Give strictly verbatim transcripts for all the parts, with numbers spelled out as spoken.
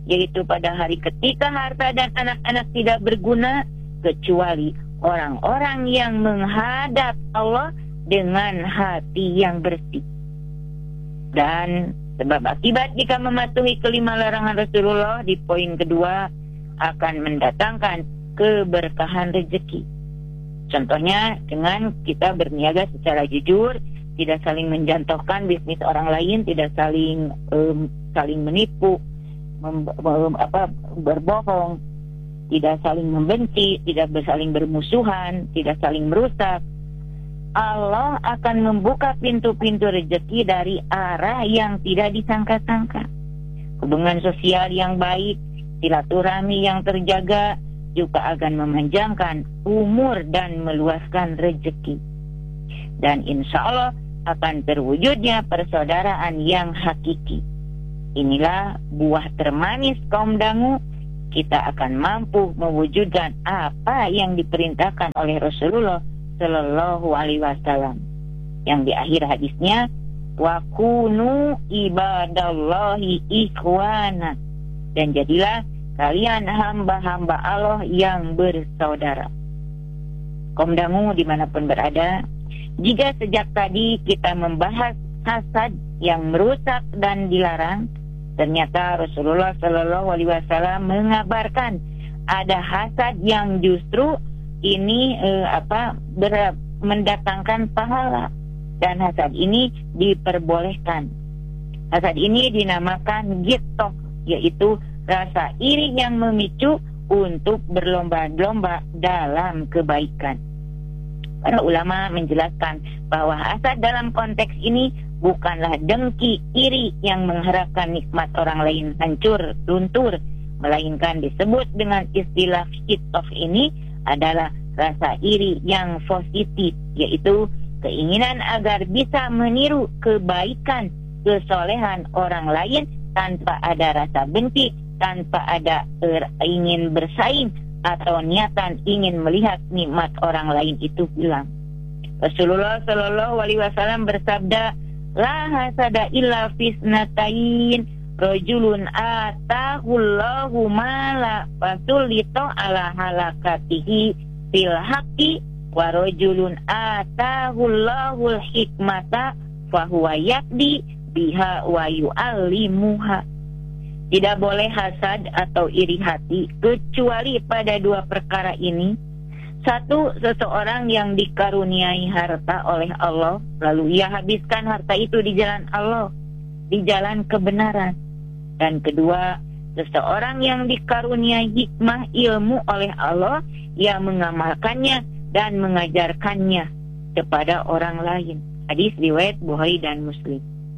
yaitu pada hari ketika harta dan anak-anak tidak berguna, kecuali orang-orang yang menghadap Allah dengan hati yang bersih. Dan sebab akibat jika mematuhi kelima larangan Rasulullah di poin kedua akan mendatangkan keberkahan rezeki. Contohnya dengan kita berniaga secara jujur, tidak saling menjatuhkan bisnis orang lain, tidak saling um, saling menipu, mem, mem, apa, berbohong, tidak saling membenci, tidak saling bermusuhan, tidak saling merusak. Allah akan membuka pintu-pintu rezeki dari arah yang tidak disangka-sangka. Hubungan sosial yang baik, silaturahmi yang terjaga juga akan memanjangkan umur dan meluaskan rezeki. Dan insya Allah akan terwujudnya persaudaraan yang hakiki. Inilah buah termanis kaum dangu. Kita akan mampu mewujudkan apa yang diperintahkan oleh Rasulullah Sallallahu Alaihi Wasallam, yang di akhir hadisnya, wa kunu ibadallahi ikhwana, dan jadilah kalian hamba-hamba Allah yang bersaudara. Kaum dangu dimanapun berada, jika sejak tadi kita membahas hasad yang merusak dan dilarang, ternyata Rasulullah Sallallahu Alaihi Wasallam mengabarkan ada hasad yang justru ini eh, apa ber, mendatangkan pahala, dan hasad ini diperbolehkan. Hasad ini dinamakan ghibthah, yaitu rasa iri yang memicu untuk berlomba-lomba dalam kebaikan. Para ulama menjelaskan bahwa hasad dalam konteks ini bukanlah dengki iri yang mengharapkan nikmat orang lain hancur luntur, melainkan disebut dengan istilah ghibthah ini adalah rasa iri yang positif, yaitu keinginan agar bisa meniru kebaikan, kesolehan orang lain tanpa ada rasa benci, tanpa ada er, ingin bersaing atau niatan ingin melihat nikmat orang lain itu hilang. Rasulullah Shallallahu Alaihi Wasallam bersabda, la hasada illa fisnatain, rajulun atahullahu mala fasulito ala halakatihi fil haqqi, wa rajulun atahullahul hikmata fahuwa yakdi biha wa yu'allimuha. Tidak boleh hasad atau iri hati kecuali pada dua perkara ini. Satu, seseorang yang dikaruniai harta oleh Allah, lalu ia habiskan harta itu di jalan Allah, di jalan kebenaran. Dan kedua, seseorang yang dikaruniai hikmah ilmu oleh Allah, ia mengamalkannya dan mengajarkannya kepada orang lain. Hadis riwayat Bukhari dan Muslim.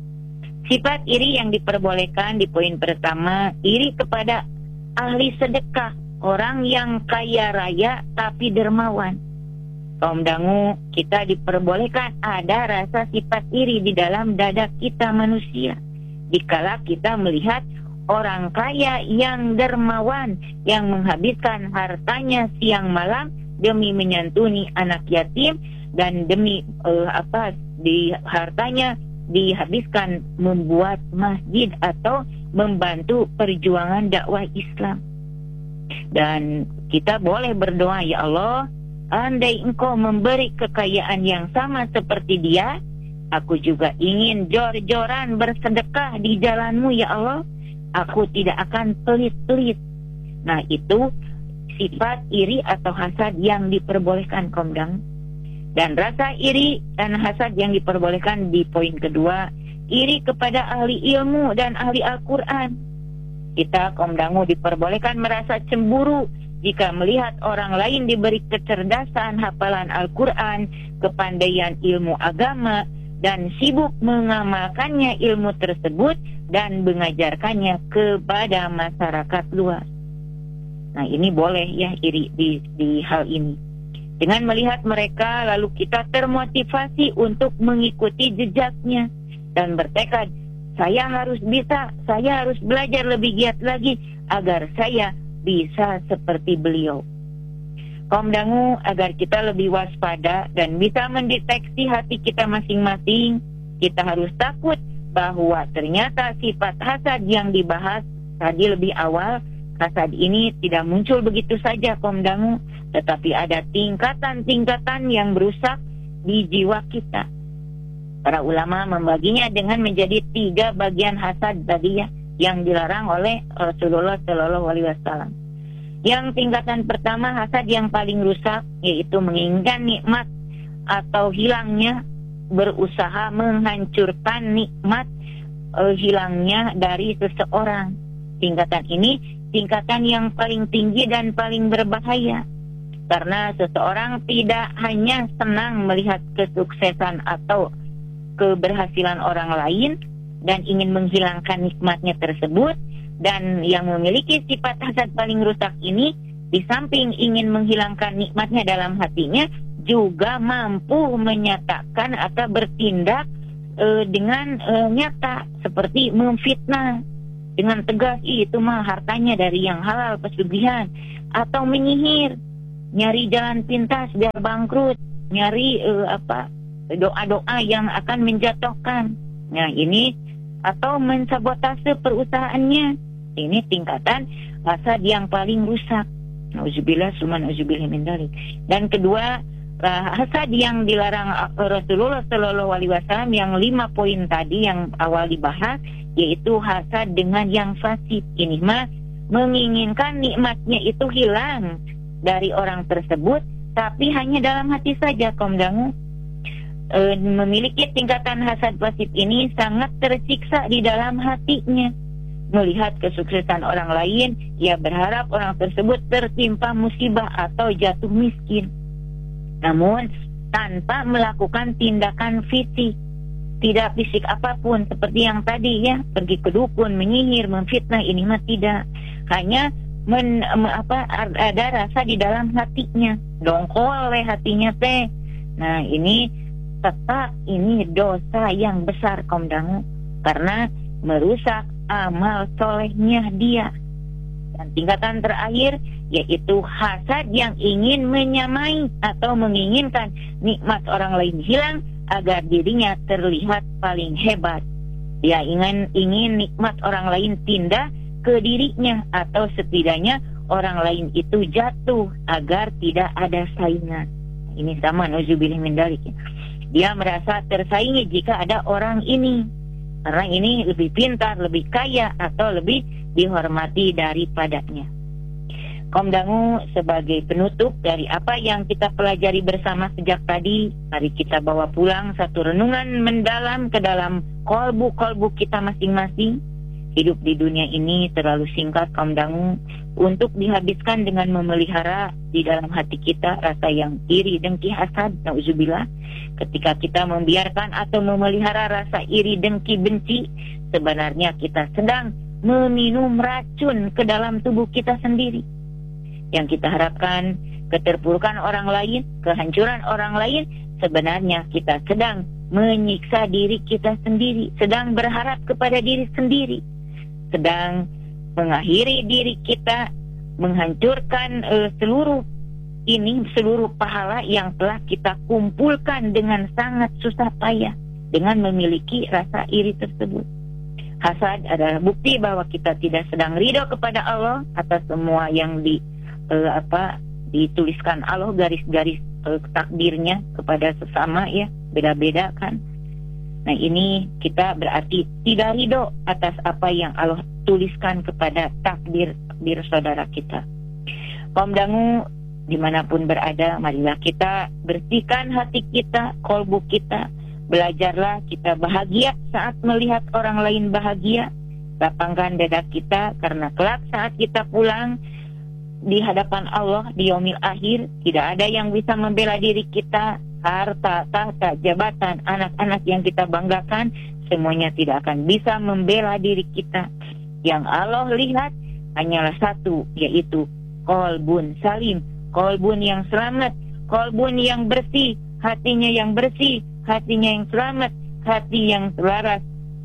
Sifat iri yang diperbolehkan di poin pertama, iri kepada ahli sedekah, orang yang kaya raya tapi dermawan. Kaum dangu, kita diperbolehkan ada rasa sifat iri di dalam dada kita manusia. Dikala kita melihat orang kaya yang dermawan, yang menghabiskan hartanya siang malam demi menyantuni anak yatim, dan demi uh, apa di hartanya dihabiskan membuat masjid atau membantu perjuangan dakwah Islam. Dan kita boleh berdoa, ya Allah, andai Engkau memberi kekayaan yang sama seperti dia, aku juga ingin jor-joran bersedekah di jalan-Mu, ya Allah. Aku tidak akan pelit-pelit. Nah, itu sifat iri atau hasad yang diperbolehkan, kaum dangu. Dan rasa iri dan hasad yang diperbolehkan di poin kedua, iri kepada ahli ilmu dan ahli Al-Quran. Kita kaum dangu diperbolehkan merasa cemburu jika melihat orang lain diberi kecerdasan hafalan Al-Quran, kepandaian ilmu agama, dan sibuk mengamalkannya ilmu tersebut dan mengajarkannya kepada masyarakat luas. Nah, ini boleh ya iri di, di hal ini. Dengan melihat mereka, lalu kita termotivasi untuk mengikuti jejaknya dan bertekad, saya harus bisa, saya harus belajar lebih giat lagi agar saya bisa seperti beliau. Kaum dangu, agar kita lebih waspada dan bisa mendeteksi hati kita masing-masing, kita harus takut bahwa ternyata sifat hasad yang dibahas tadi lebih awal, hasad ini tidak muncul begitu saja kaum dangu, tetapi ada tingkatan-tingkatan yang berusak di jiwa kita. Para ulama membaginya dengan menjadi tiga bagian hasad tadi ya, yang dilarang oleh Rasulullah Shallallahu Alaihi Wasallam. Yang tingkatan pertama, hasad yang paling rusak, yaitu menginginkan nikmat atau hilangnya, berusaha menghancurkan nikmat uh, hilangnya dari seseorang. Tingkatan ini tingkatan yang paling tinggi dan paling berbahaya, karena seseorang tidak hanya senang melihat kesuksesan atau keberhasilan orang lain dan ingin menghilangkan nikmatnya tersebut, dan yang memiliki sifat hasad paling rusak ini, di samping ingin menghilangkan nikmatnya dalam hatinya, juga mampu menyatakan atau bertindak e, dengan e, nyata, seperti memfitnah dengan tegas, itu mah hartanya dari yang halal, pesugihan, atau menyihir, nyari jalan pintas biar bangkrut, nyari e, apa doa-doa yang akan menjatuhkan. Nah ini, atau mensabotase perusahaannya. Ini tingkatan hasad yang paling rusak. Nauzubillah summa nauzubillah min dzalik. Dan kedua, hasad yang dilarang Rasulullah Shallallahu Alaihi Wasallam yang lima poin tadi yang awal dibahas, yaitu hasad dengan yang fasik. Ini mah menginginkan nikmatnya itu hilang dari orang tersebut, tapi hanya dalam hati saja kaum dangu. E, memiliki tingkatan hasad pasif ini sangat tersiksa di dalam hatinya. Melihat kesuksesan orang lain, ia berharap orang tersebut tertimpa musibah atau jatuh miskin, namun tanpa melakukan tindakan fisik. Tidak fisik apapun, seperti yang tadi ya, pergi ke dukun, menyihir, memfitnah, ini mah tidak. Hanya men, apa, ada rasa di dalam hatinya, dongkol oleh hatinya teh. Nah ini tetap ini dosa yang besar kaum dangu, karena merusak amal solehnya dia. Dan tingkatan terakhir, yaitu hasad yang ingin menyamai atau menginginkan nikmat orang lain hilang agar dirinya terlihat paling hebat. Dia ingin ingin nikmat orang lain pindah ke dirinya, atau setidaknya orang lain itu jatuh agar tidak ada saingan. Ini sama, nauzubillah min dzalik. Dia merasa tersaingi jika ada orang ini, karena ini lebih pintar, lebih kaya, atau lebih dihormati daripadanya. Kaum dangu, sebagai penutup dari apa yang kita pelajari bersama sejak tadi, mari kita bawa pulang satu renungan mendalam ke dalam kolbu-kolbu kita masing-masing. Hidup di dunia ini terlalu singkat kaum dangu untuk dihabiskan dengan memelihara di dalam hati kita rasa yang iri, dengki, hasad, nauzubillah. Ketika kita membiarkan atau memelihara rasa iri, dengki, benci, sebenarnya kita sedang meminum racun ke dalam tubuh kita sendiri. Yang kita harapkan keterpurukan orang lain, kehancuran orang lain, sebenarnya kita sedang menyiksa diri kita sendiri, sedang berharap kepada diri sendiri, sedang mengakhiri diri kita, menghancurkan uh, seluruh ini, seluruh pahala yang telah kita kumpulkan dengan sangat susah payah dengan memiliki rasa iri tersebut. Hasad adalah bukti bahwa kita tidak sedang ridho kepada Allah atas semua yang di uh, apa dituliskan Allah, garis-garis uh, takdirnya kepada sesama ya, beda-beda kan. Nah ini kita berarti tidak ridho atas apa yang Allah tuliskan kepada takdir takdir saudara kita. Kaum dangu dimanapun berada, marilah kita bersihkan hati kita, kolbu kita. Belajarlah kita bahagia saat melihat orang lain bahagia. Lapangkan dada kita, karena kelak saat kita pulang di hadapan Allah di yaumil akhir, tidak ada yang bisa membela diri kita. Harta, tahta, jabatan, anak-anak yang kita banggakan, semuanya tidak akan bisa membela diri kita. Yang Allah lihat hanyalah satu, yaitu kolbun salim, kolbun yang selamat, kolbun yang bersih, hatinya yang bersih, hatinya yang selamat, hati yang selaras,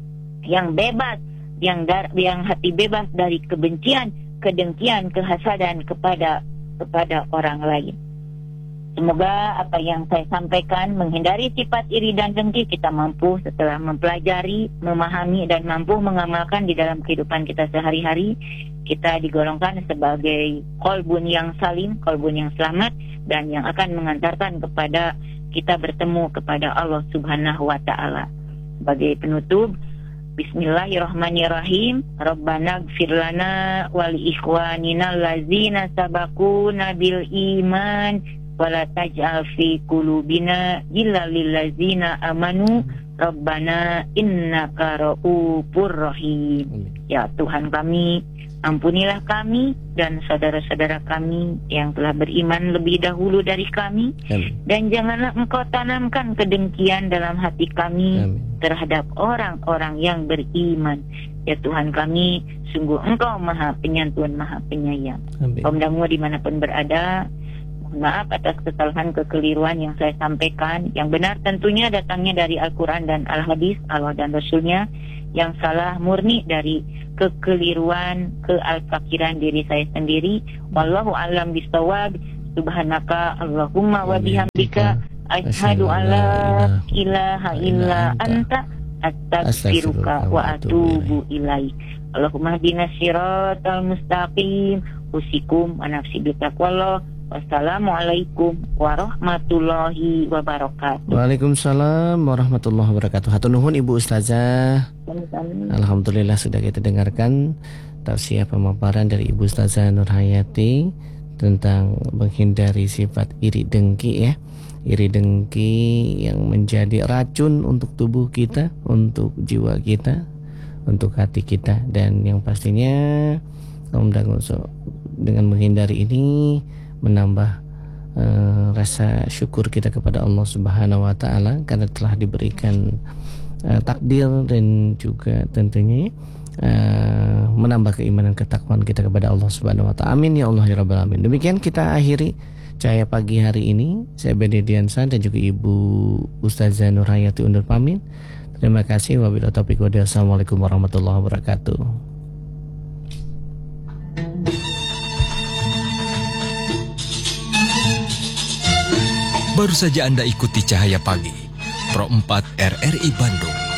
yang bebas, yang dar, yang hati bebas dari kebencian, kedengkian, kehasadan kepada kepada orang lain. Semoga apa yang saya sampaikan menghindari sifat iri dan dengki kita mampu setelah mempelajari, memahami dan mampu mengamalkan di dalam kehidupan kita sehari-hari. Kita digolongkan sebagai kolbun yang salim, kolbun yang selamat, dan yang akan mengantarkan kepada kita bertemu kepada Allah Subhanahu wa Ta'ala. Sebagai penutup, Bismillahirrahmanirrahim. Rabbana gfir lana wal ikhwanina allazina sabaquna bil iman wala taj'al fi qulubina ghillan lil ladzina amanu Rabbana innaka ra'ufur rahim. Ya Tuhan kami, ampunilah kami dan saudara-saudara kami yang telah beriman lebih dahulu dari kami. Amin. Dan janganlah Engkau tanamkan kedengkian dalam hati kami. Amin. Terhadap orang-orang yang beriman. Ya Tuhan kami, sungguh Engkau Maha Penyantun, Maha Penyayang. Kaum dangu dimanapun berada, mohon maaf atas kesalahan kekeliruan yang saya sampaikan. Yang benar tentunya datangnya dari Al-Quran dan Al-Hadis, Allah dan Rasulnya. Yang salah murni dari kekeliruan, kealfakiran diri saya sendiri. Wallahu a'lam bishawab. Subhanaka Allahumma wa bihamdika asyhadu an la ilaha illa anta astaghfiruka wa atubu ilaik. Allahumma hdina siratal mustaqim. Usikum wa nafsi bitaqwallah. Wassalamualaikum warahmatullahi wabarakatuh. Waalaikumsalam warahmatullahi wabarakatuh. Hatur nuhun Ibu Ustazah. Alhamdulillah sudah kita dengarkan tausiah pemaparan dari Ibu Ustazah Nurhayati tentang menghindari sifat iri dengki ya. Iri dengki yang menjadi racun untuk tubuh kita, untuk jiwa kita, untuk hati kita, dan yang pastinya kaum dangu dengan menghindari ini menambah uh, rasa syukur kita kepada Allah Subhanahu wa Ta'ala karena telah diberikan uh, takdir dan juga tentunya uh, menambah keimanan ketakwaan kita kepada Allah Subhanahu wa Ta'ala. Amin ya Allah ya Rabbal Alamin. Demikian kita akhiri Cahaya Pagi hari ini. Saya Beni Diansa dan juga Ibu Ustazah Nurhayati undur pamit. Terima kasih. Wabillahi taufiq wal hidayah. Assalamualaikum warahmatullahi wabarakatuh. Baru saja Anda ikuti Cahaya Pagi Pro empat R R I Bandung.